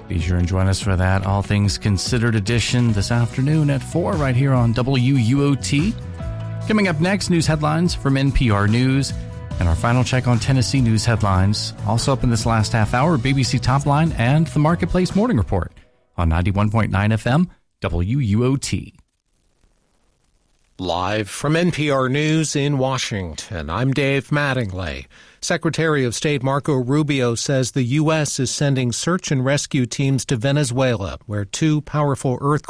Be sure and join us for that All Things Considered edition this afternoon at 4 right here on WUOT. Coming up next, news headlines from NPR News and our final check on Tennessee news headlines. Also up in this last half hour, BBC Top Line and the Marketplace Morning Report on 91.9 FM WUOT. Live from NPR News in Washington, I'm Dave Mattingly. Secretary of State Marco Rubio says the U.S. is sending search and rescue teams to Venezuela, where two powerful earthquakes